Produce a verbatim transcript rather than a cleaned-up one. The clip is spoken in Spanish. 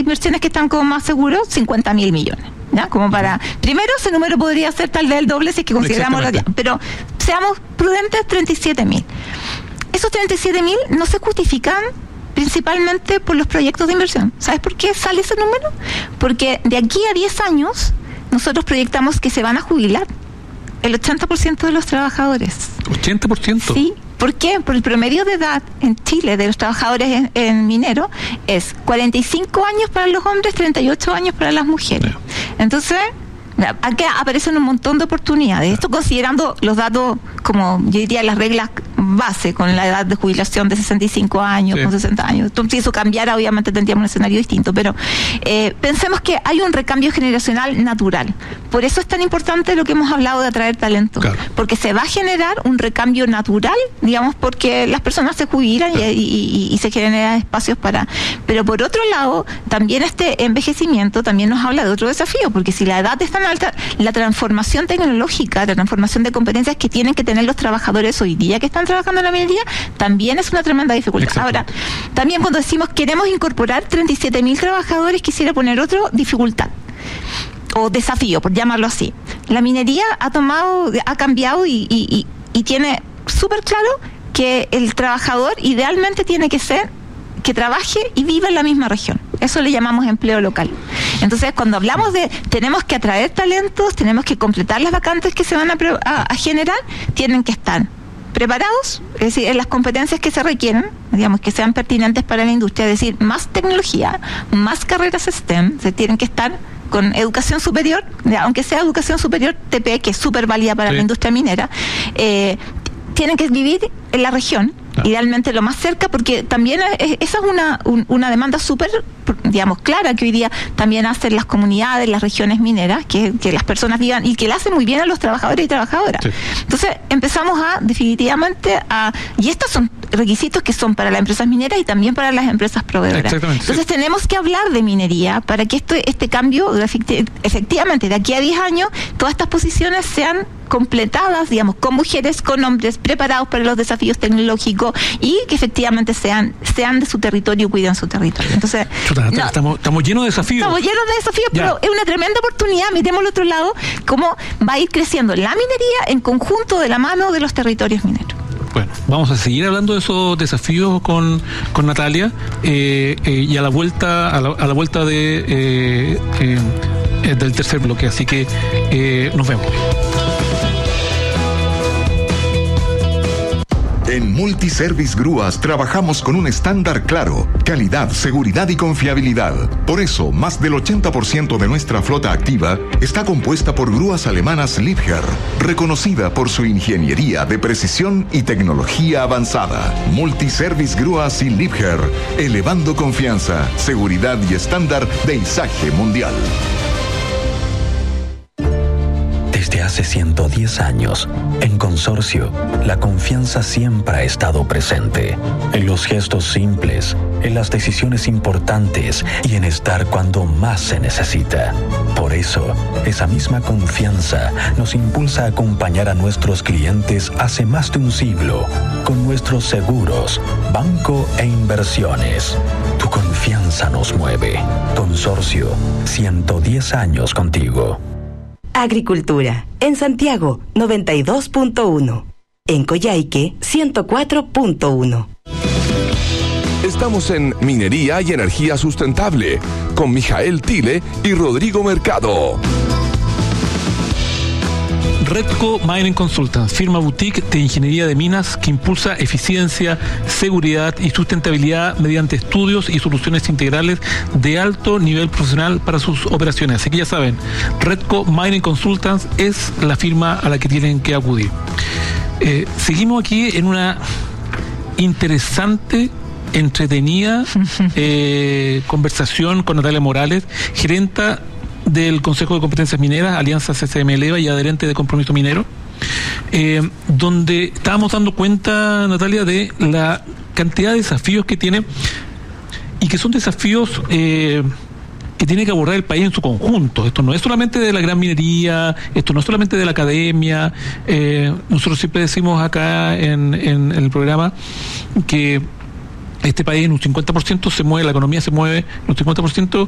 inversiones que están como más seguros, cincuenta mil millones. ¿Ya? Como para, primero ese número podría ser tal vez el doble si es que consideramos la, pero seamos prudentes, treinta y siete mil. Esos treinta y siete mil no se justifican principalmente por los proyectos de inversión. ¿Sabes por qué sale ese número? Porque de aquí a diez años nosotros proyectamos que se van a jubilar el ochenta por ciento de los trabajadores. ¿ochenta por ciento? Sí. ¿Por qué? Porque el promedio de edad en Chile de los trabajadores en, en minero es cuarenta y cinco años para los hombres, treinta y ocho años para las mujeres. Entonces, aquí aparecen un montón de oportunidades. Esto considerando los datos, como yo diría, las reglas base, con la edad de jubilación de sesenta y cinco años, sí. Con sesenta años. Entonces, si eso cambiara, obviamente tendríamos un escenario distinto. Pero eh, pensemos que hay un recambio generacional natural. Por eso es tan importante lo que hemos hablado de atraer talento. Claro. Porque se va a generar un recambio natural, digamos, porque las personas se jubilan, claro. y, y, y se generan espacios para... Pero por otro lado, también este envejecimiento también nos habla de otro desafío, porque si la edad es tan alta, la transformación tecnológica, la transformación de competencias que tienen que tener los trabajadores hoy día que están trabajando en la minería, también es una tremenda dificultad. Exacto. Ahora, también cuando decimos queremos incorporar treinta y siete mil trabajadores, quisiera poner otra dificultad o desafío, por llamarlo así. La minería ha tomado, ha cambiado y, y, y, y tiene súper claro que el trabajador idealmente tiene que ser que trabaje y viva en la misma región. Eso le llamamos empleo local. Entonces, cuando hablamos de tenemos que atraer talentos, tenemos que completar las vacantes que se van a, a, a generar, tienen que estar preparados, es decir, en las competencias que se requieren, digamos, que sean pertinentes para la industria, es decir, más tecnología, más carreras STEM, se tienen que estar con educación superior, aunque sea educación superior T P, que es súper válida para sí. la industria minera, eh, tienen que vivir en la región, claro. idealmente lo más cerca, porque también es, esa es una, un, una demanda súper, digamos, clara que hoy día también hacen las comunidades, las regiones mineras, que, que las personas vivan y que le hacen muy bien a los trabajadores y trabajadoras. Sí. Entonces empezamos a, definitivamente, a, y estos son requisitos que son para las empresas mineras y también para las empresas proveedoras. Entonces sí. tenemos que hablar de minería para que esto, este cambio, efectivamente, de aquí a diez años, todas estas posiciones sean completadas, digamos, con mujeres, con hombres preparados para los desafíos tecnológicos y que efectivamente sean sean de su territorio y cuiden su territorio. Entonces, Chuta, no, estamos, estamos llenos de desafíos. Estamos llenos de desafíos, ya. Pero es una tremenda oportunidad. Miremos al otro lado, cómo va a ir creciendo la minería en conjunto de la mano de los territorios mineros. Bueno, vamos a seguir hablando de esos desafíos con, con Natalia eh, eh, y a la vuelta a la, a la vuelta de eh, eh, del tercer bloque, así que eh, nos vemos. En Multiservice Grúas trabajamos con un estándar claro: calidad, seguridad y confiabilidad. Por eso, más del ochenta por ciento de nuestra flota activa está compuesta por grúas alemanas Liebherr, reconocida por su ingeniería de precisión y tecnología avanzada. Multiservice Grúas y Liebherr, elevando confianza, seguridad y estándar de izaje mundial. Desde hace ciento diez años, en Consorcio, la confianza siempre ha estado presente. En los gestos simples, en las decisiones importantes y en estar cuando más se necesita. Por eso, esa misma confianza nos impulsa a acompañar a nuestros clientes hace más de un siglo con nuestros seguros, banco e inversiones. Tu confianza nos mueve. Consorcio, ciento diez años contigo. Agricultura, en Santiago, noventa y dos punto uno. En Coyhaique, ciento cuatro punto uno. Estamos en Minería y Energía Sustentable, con Mijael Tile y Rodrigo Mercado. Redco Mining Consultants, firma boutique de ingeniería de minas que impulsa eficiencia, seguridad y sustentabilidad mediante estudios y soluciones integrales de alto nivel profesional para sus operaciones. Así que ya saben, Redco Mining Consultants es la firma a la que tienen que acudir. Eh, seguimos aquí en una interesante, entretenida eh, conversación con Natalia Morales, gerenta del Consejo de Competencias Mineras, Alianza C C M Eleva y adherente de Compromiso Minero, eh, donde estábamos dando cuenta, Natalia, de la cantidad de desafíos que tiene y que son desafíos eh, que tiene que abordar el país en su conjunto. Esto no es solamente de la gran minería, esto no es solamente de la academia. Eh, nosotros siempre decimos acá en, en, en el programa que este país en un cincuenta por ciento se mueve, la economía se mueve en un cincuenta por ciento